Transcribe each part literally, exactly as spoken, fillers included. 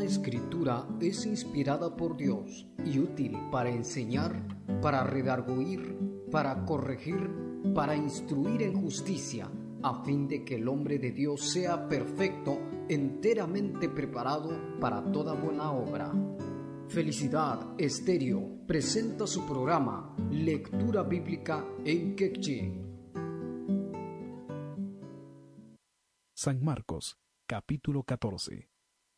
Escritura es inspirada por Dios y útil para enseñar, para redarguir, para corregir, para instruir en justicia, a fin de que el hombre de Dios sea perfecto, enteramente preparado para toda buena obra. Felicidad Estéreo presenta su programa Lectura Bíblica en Quechí. San Marcos, capítulo catorce.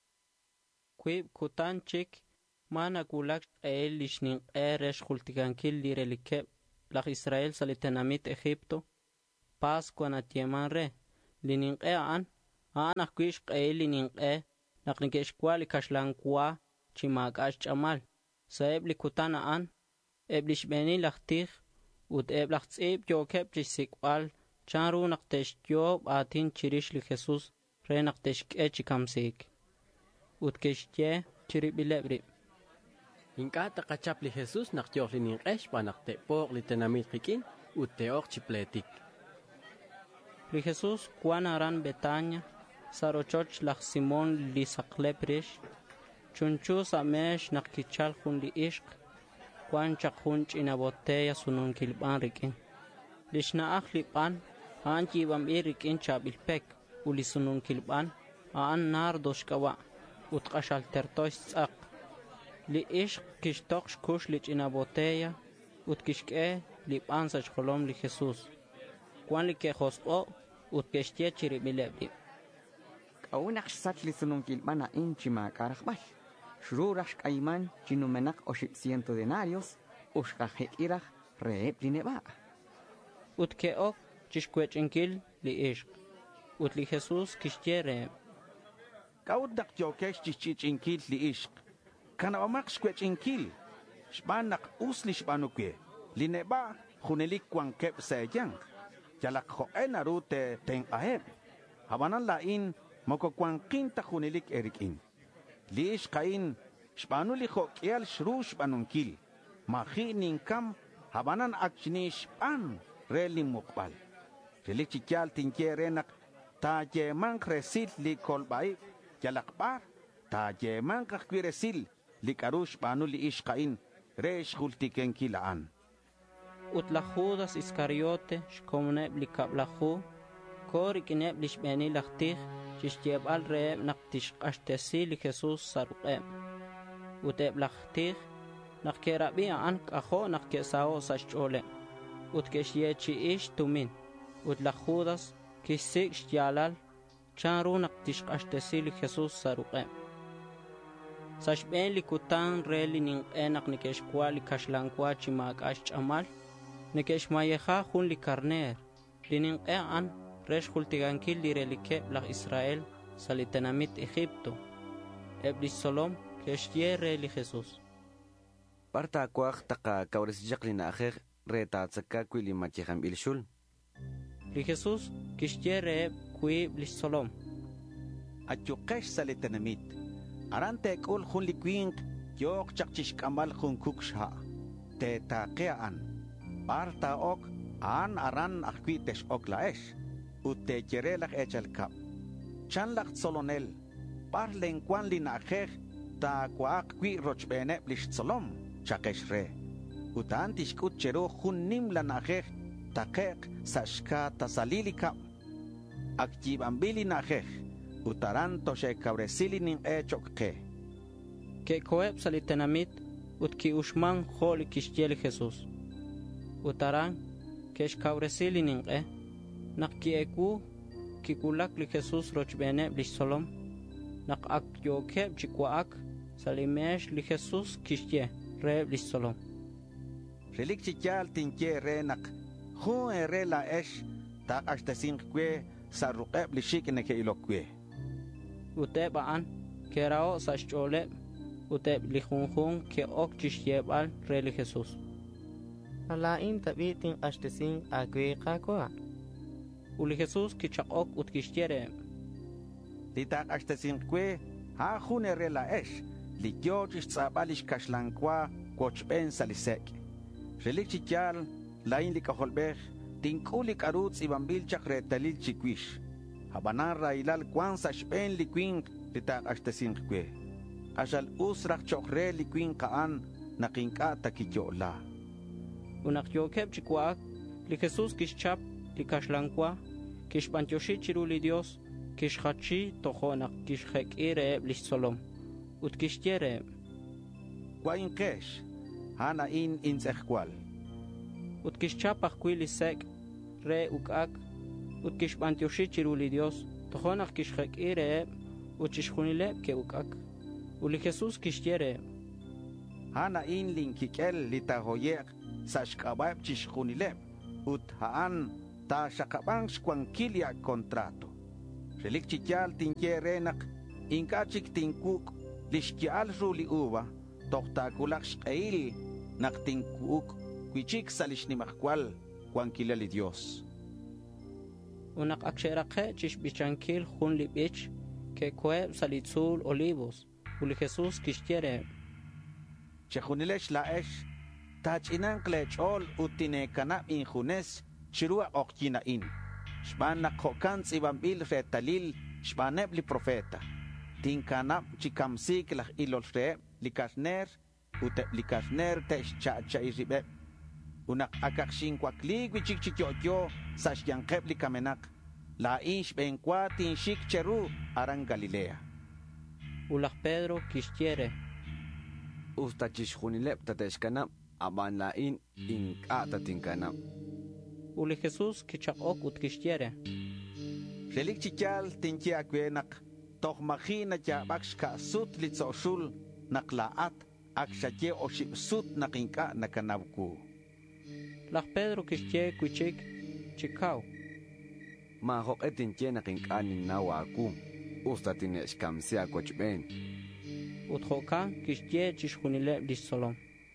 Quib kutanchik mana kulak el lishnin eresh kultikankil lirelikeb la Israel salitenamit Egipto Pascua natieman re lininqe an an akwish el lininqe naqnikesh kwali kashlankwa chimakash chamal saeb likutana an eblish beni lachtikh ut eblachtib yokeb chisikwal chanru naqtesh yob atin chirish li Jesus re naqtesh echikamsik utkeshtie chiribilebri Inkata kachapli Jesus naktiok li ninqesh pa nakte por li tenamit kikin utteok chipletik. Li Jesus kuan aran Betania sarochoch lach Simon li sakleprish chunchu samesh nakichal hun li ishq kuan chakhun chinaboteya sunun kilban rikin lishna akhli pan anchi bam irikin chabilpek uli sunun kilban an nardosh kawa utqashal tertois tsaq li ishq kishtoq kush li chinaboteya utkishke li pansa cholom li Jesus kuan li ke hosqo utkeshtie chiribilebli Kaunak satli sunun kilbana inchima karajbal shururash kaiman chinumenak oshit ciento denarios ushkajekiraj reeplineba utkeok chishkwechinkil li ishq utli Jesus kishtiere Kaudak yokesh chichichinkil li ishq kana omak shkwechinkil shbanak usli shbanukwe lineba junelik kwankep seyang jalak hoena rute ten aheb habanan lain moko kwankinta junelik erikin li ishqain shbanuli hokial shrush banunkil mahi ninkam habanan akchini shban reli mukbal relik chikyal tinkerenak ta yeman kresil li kolbai jalakbar ta yeman kakwiresil li karush banuli ishqain resh hultiken kilaan utla Judas Iscariote shkomneb li kablahu korik ineb li shbeni lachtih chishteb al reeb naqtish qashtesi li Jesus saruqem uteb lachtih naqkerabi an qaho naqkesao sashchole utkeshye chi ish tumin utla Judas kisik shyalal chanru naqtish qashtesi li Jesus saruqem sashben li kutan reli nin enak nikesh kwali kashlankwa chimakash chamal nikesh mayeha hun li karner linin an resh kultigankil li relike la Israel salitenamit Egipto eblis solom keshtie reli Jesus Parta kwaq taqa kawres jaqlina akher reta tsaka kwili machiham ilshul li Jesus keshtie re kwi blis solom Achukesh salitenamit Arante kul hun likwing yok chakchish kamal hun kuksha te takean parta ok an aran akwites ok laesh utte cherelak echal kap chanlak solonel parlen kwan linakher ta kwak kwi rochbene blish solom chakesh re utantish kutchero hun nim lanakher takek sashka tasalili kap akjib ambili nakher utaran toshe kabresili nin echokke ke koeb salitenamit utki ushman kholi kishtiel Jesus utaran kesh kabresili nin e naqki eku kikulak li Jesus rochbene blish solom naq ak yokeb chikwaak salimesh li Jesus kishtie re blish solom relik chikyal tinke re naq hu ere la esh ta ashtasin kwe saruqeb li shikne ke ilokwe uteb an kerao sashchole uteb lijunjun ke ok chishyebal reli Jesus ala in tabitin ashtesin akwe qaqwa uli Jesus kichaqok utkishtiere Litak ashtasin kwe ha june rela esh li yochish tzabalish kashlankwa kochben salisek relik chikyal lain li kaholbeh tinkuli karutz ibambil chakre talil chikwish habanan railal kwan sashben li kwing litak ashtasin kwe Ashal usrak chokre liquin kaan nakinka takityola. Unakyokep chikuak, li Jesús kishchap, li kashlankwa, kishpantyoshi chiruli Dios, kishhachi tohonak kishhek ire blishsolom, ut kishtiere. Kwain kesh, hana in inzechkwal. Ut kishchap akwili sek, re ukak, ut kishpantyoshi chiruli Dios, tohonak kishhek ire, ut kishhunile ke ukak. Uli Jesús kishtiere. Hana in linkikel litahoyek sashkabab chishkunilem. Ut haan ta shakabang shkwankilia contrato. Relik chikyal tinyerenak inkachik tinkuk lishkyal ruli uva. Toktakulak shkail nak tinkuk kwichik salishnimakwal kwankilali Dios. Unak aksherake chishbichankil hun libich ke kwe salitzul olivos. Uli Jesús kishtiere. Chehunilesh laesh, tachinan klechol utine kanap injunes, chirua okjina in. Shbana kokans ibambil retalil, shbanebli profeta. Tin kanap chikamsik lah ilolre, likasner, ute likasner tesh chacha iribe. Unak akakshin kwaklig wichik chikyokyo, sashyankep likamenak. La ish benkwa tin shik cheru arang Galilea. Ulach Pedro kishtiere. Ustachishunilep tateshkanam, aban lain inkata tinkanam. Uli Jesús kichakok ut kishtiere. Relik chikyal tinkia kwenak, tohmachina ya bakshka sut litzoshul naklaat, akshake oship sut nakinka nakanabku. Lach Pedro kishtie kuchik chikau. Mahok etinche nakinkanin nawaku. Ustatinesh kamsia kochben. Uthokan kishtie chishunile blishsolom.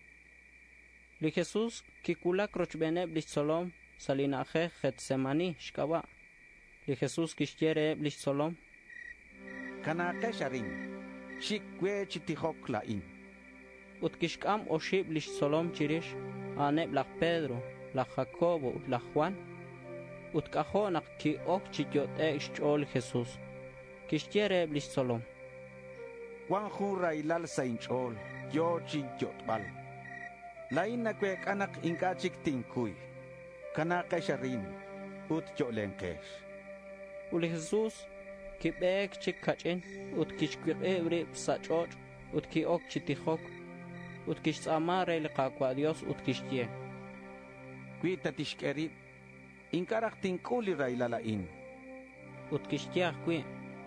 Li Jesús kikula krochbene blishsolom salinaje Getsemani shkaba. Li Jesús kishtiere blishsolom. Kanake sharin. Shikwe chitihok lain. Ut kishkam oshib blishsolom chirish. Ane blach Pedro, blach Jacobo, blach Juan. Ut kahonak ki ok chityot e ishchol Jesús. Kishtiere blishsolom. Juan jura ilal sainchol, yo chityotbal. Lain na kwek anak inkachik tinkuy. Kanaka sharin, ut yolenkesh. Uli Jesús kibek chik kachin, ut kishkwik ebri psachot, ut ki ok chitihok, ut kishtamare liqakwa Dios ut kishtie. Kwita tishkerib, inkarak tinkuli ra ilalain. Ut kishtiah kwi.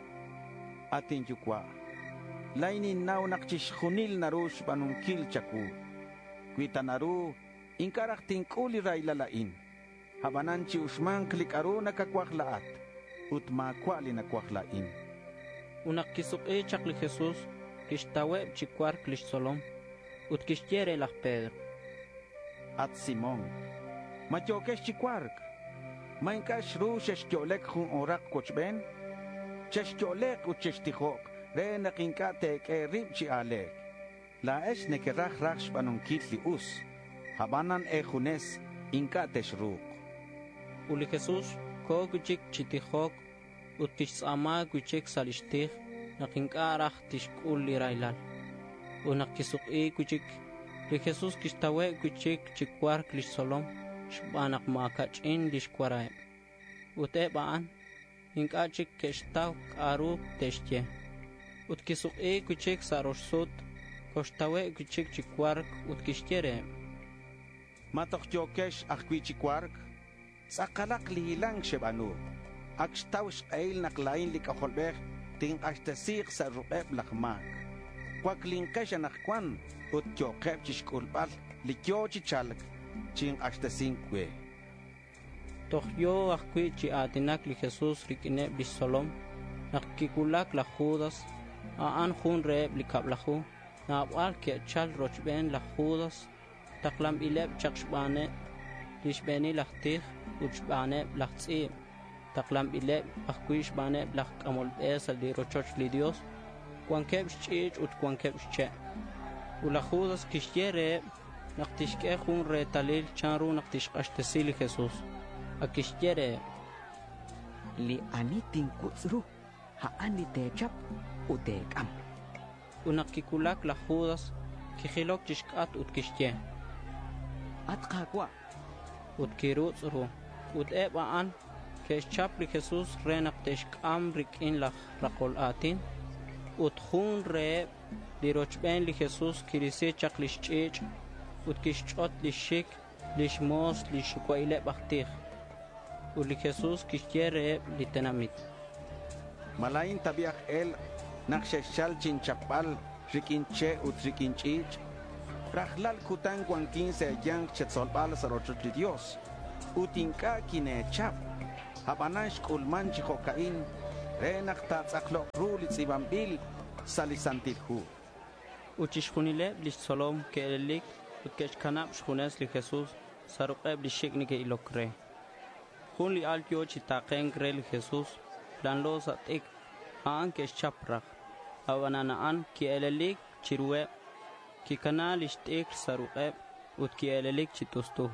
Atin yukwa. Lainin naw nakchishunil narush banunkil chaku. Kwita naru, inkarak tinkuli ra ilalain. Habananchi usman klikaru nakakwaklaat. Ut makwali nakwaklain. Unak kisuk e chakli Jesús, kishtawe chikwar klishsolom, ut kishtiere lach Pedro. At Simon, matyokesh chikwark. Mainkash ru sheshkyolek hun orak kochben. Sheshkyolek ut sheshtihok. Re nakinka teke rib chi alek. La esh nekerach raksh banunkit li us. Habanan e junes inka teshruk. Uli Jesús ko kuchik chitihok ut kishsama kuchik salishtih nakinka rach tishkul li railal. Unak kisuk e kuchik li Jesús kishtawe kuchik chikwar klishsolom shbanak makachin lishkwarae. Ute baan inka chik keshtaw karu teshtye. Ut kisuk e kuchik saroshsut koshtawe kuchik chikwark ut kishtiere. Matok yokesh akwi chikwark. Sakalak lihilang shebanu. Akshtaw shkail naklain likahulbech ting ashtasik sa rupeb lakmak. Kwaklinkash anakwan ut yokeb chishkulbal likyo chichalak ching ashtasinkwe. Toch yo akwi chi atinak li Jesús rikine bisolom nakikulak la Judas aan hun reeb likablahu na abal ke chal rochben la Judas taklam ileb chakshbane lishbeni lahtih uchbane lahtsi taklam ileb akwish bane lak amol esal di rochoch li Dios kwankeb chich ut kwankeb che ula Judas kishtiere naktishke hun re talil chanru naktish ashtesili Jesús akishtiere li anitin kutsru ha ani techap utekam unakikulak la Judas kijilok chishkat utkishtie Atqaqwa utkirutzru ut ebaan que chapli Jesús renak teshkam rikin la rakol atin ut jun re lirochben li Jesús kirisi chaklishchich ut kishchot lishik lishmos lishukwaile baktir ut li Jesús kishtiere litenamit Malain tabiak el naksheshal chinchapal rikinche ut rikinchich Rajlal kutan guanquin se yang chetsolbal sarochot li Dios utinka kine chap Habanash kulman chihokain renak tatzaklo ruli tzibambil salisantilhu uchishkunile blissolom keelik utkeshkanab shkunes li Jesús saruqeb lishiknike ilokre Jun li altio chitaqen gre li Jesús plan los atik aan keshchaprak awananaan kielelik chirwe kikana lishtik saruqeb utkielelik chitustu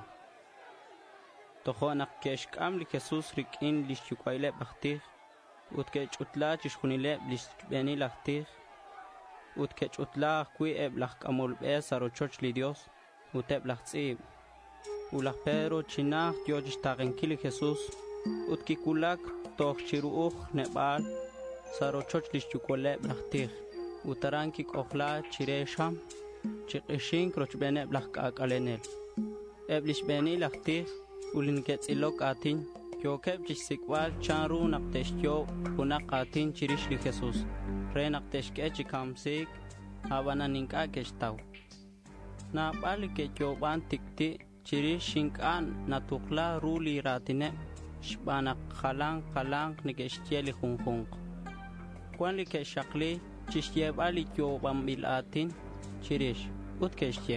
Tojonak keshkam li Jesús rikin lishukwaile baktir utkech utla chishkunile blishbeni laktir utkech utla kui eb lakamol be sarochoch li Dios uteb laktsib ulak Pedro chinach Dios tagenkil Jesús utkikulak tochchiruch nebal sarochoch lishukwaile baktir utaranki okhla chiresham chiqishin krochbene blakalenel eb lishbeni laktir Ulinkets ilok atin, kyokeb chisikwal chanru nakteshkyo unak atin chirish li Jesús. Re nakteshke chikamsik, abana ninka keshtaw. Na bali ke kyoban tikti chirish shinkan natukla ruli ratine, shbanak khalang khalang nikeshtie li khunkhung. Kwan li keshakli, chishye bali kyoban bil atin, chirish, utkeshtie.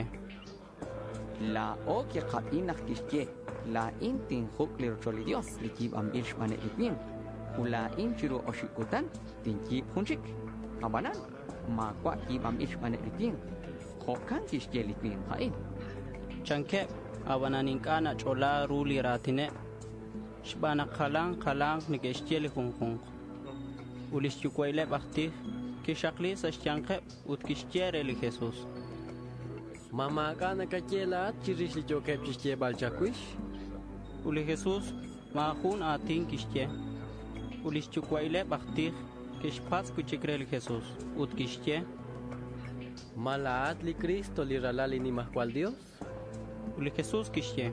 La o que qabinak kishke La intin huklir choli Dios likib ambil shmane ipin Ula inchiru oshikutan tinkib hunchik Kabanan Makwa kib ambil shmane ipin Khokan kishke lipin hain Chankep Abananinkana chola ruli ratine Shbana khalang khalang nikeshtie li khunkhung Ulishchukwaile bakti Kishakli sashchankep utkishtiere li Jesús Mama kana kachela chirish li jokep chishtie balchakuish Uli Jesús mahun atin kishtie Ulishchukwaile bakti kishpats kuchikre li Jesús ut kishtie Malaat li Cristo li ralali ni mahkwal Dios Uli Jesús kishtie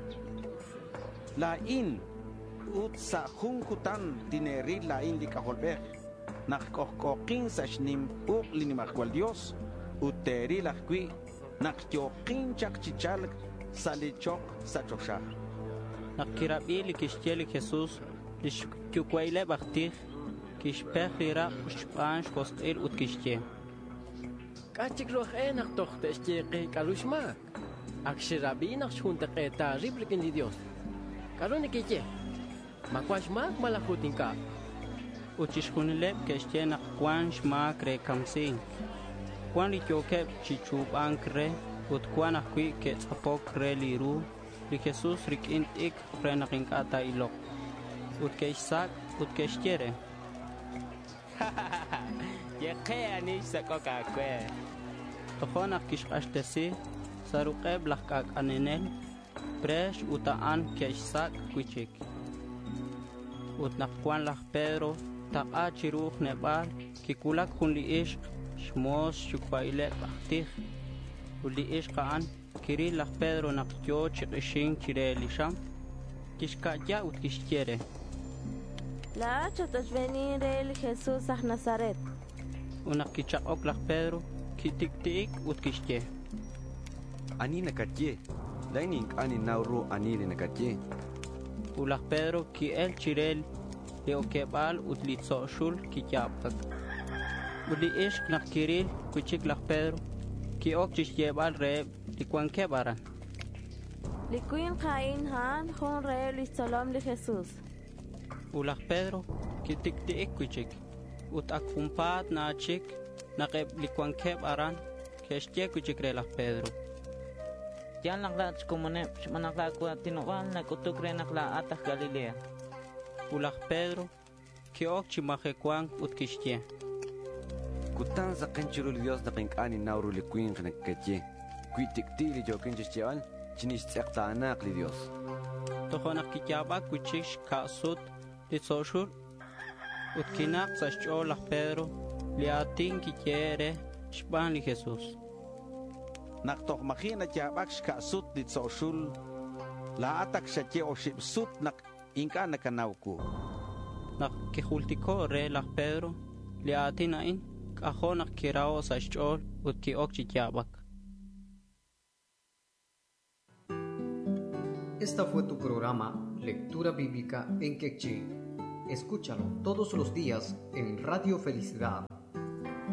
La in ut sa junkutan dineri la in li kaholber Nakkohkokin sa shnim uk li ni mahkwal Dios Uteri lakwi Naktyokin chak chichal salichok sa choksha Nakirabi li kishtie li Jesús lishchukwaile bakti kishpeh lira shpansh kostil ut kishtie Kachik roh enak tohte shtiqi kalushmak Akshirabi nak shunta qeta ribrikin li Dios Karone kiche Makwashmak malakutinka Uchishkunileb kishtie nakwan shmak re kamsin Kwan li kyokeb chichuban kre ut kwan akwi ke tsapok re liru li Jesús rikintik re nakinkata ilok ut keishsak ut keshtiere Yekhe anish sakoka kwe Tojonak kishqashtesi saruqeb lakak anenel presh utaan keishsak kwichik ut nakwan lak Pedro taqa chiruch nebal kikulak hun li ishq Shmos shukwaile baktir Uli ishqaan kiri lak Pedro nakyo chiqishin chire lisham Kishkaya ut kishtiere La chatashveni rel Jesús a Nazaret Unak kichakok lak Pedro kitiktik ut kishtie Ani nakatye Daining ani nauru ani nakatye Ulak Pedro ki el chirel Leokebal ut litsoshul kichaptak Uli ishq nak kiril kuchik lak Pedro ki ok chishtebal re likwan kebaran Likuin kain han hon re listolom li Jesús Ulak Pedro ki tiktik kuchik ut akfumpat na chik nakeb likwan kebaran keshtie kuchik re lak Pedro Yan naklat kumune manakla kwa tinowal na kutukre nakla atah Galilea Ulak Pedro ki ok chimahekwan ut kishtie Kutan sa kenchiro li Dios na kinkani nauru li kuin kinakatye. Kui tikti li jo kinchichial, chinis tsekta anak li Dios. Tohonak kityaba kuchish kasut li soshur. Utkinak sa shcholah Pedro li atin kityere shban li Jesus. Naktok makina tiyabak shkasut li soshul. La atak shatye o shipsut nak inka nakanawku. Nak kihultiko re lah Pedro li atin ain kaho nak kirao sa shchol utkiok chityabak. Esta fue tu programa Lectura Bíblica en Quechí. Escúchalo todos los días en Radio Felicidad